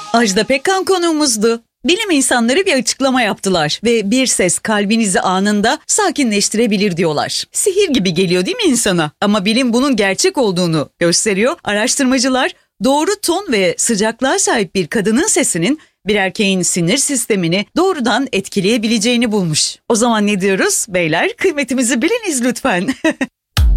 Ajda Pekkan konuğumuzdu. Bilim insanları bir açıklama yaptılar ve bir ses kalbinizi anında sakinleştirebilir diyorlar. Sihir gibi geliyor değil mi insana? Ama bilim bunun gerçek olduğunu gösteriyor. Araştırmacılar doğru ton ve sıcaklığa sahip bir kadının sesinin bir erkeğin sinir sistemini doğrudan etkileyebileceğini bulmuş. O zaman ne diyoruz? Beyler, kıymetimizi biliniz lütfen.